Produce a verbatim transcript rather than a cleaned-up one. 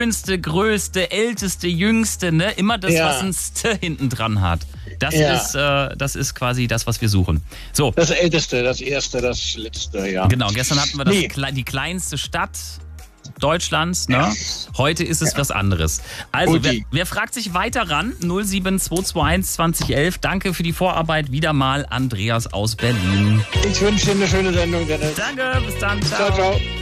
schönste, größte, älteste, jüngste, ne? Immer das, Ja. was ein St hinten dran hat. Das, Ja. ist, äh, das ist quasi das, was wir suchen. So, Das Älteste, das Erste, das Letzte, ja. genau. Gestern hatten wir das, Nee. Kle- die kleinste Stadt Deutschlands. Ne? Heute ist es was anderes. Also, wer, Guti. wer fragt sich weiter ran? null sieben zwei zwei eins zwanzig elf. Danke für die Vorarbeit. Wieder mal Andreas aus Berlin. Ich wünsche dir eine schöne Sendung, Dennis. Danke, bis dann. Ciao, ciao.